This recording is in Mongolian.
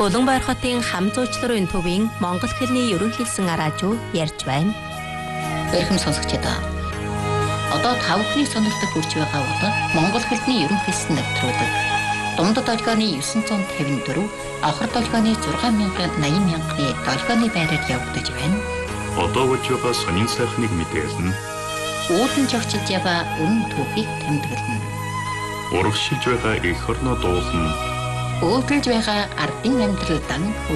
Улаанбаатар хотын хам зуучларын төвийн Монгол хэлний ерөнхийлсэн араажуу ярьж байна. Эрхэм сонсогчдоо. Одоо та бүхний сонирхолтой хүрч байгаа бол Монгол хэлний ерөнхийлсэн нэвтрүүлэг. Дундад долгионы 954, авахар долгионы 6,80,000-ны долгионы байраар явагдаж байна. Одоо болж байгаа сонин сайхныг мэдээлнэ. Үүлэн жогчж яваа үнэн түүхийг тэмдэглэнэ. Урагшилж байгаа эх орноо дуулна. Өөдөлж байгаа ардын амьдралдан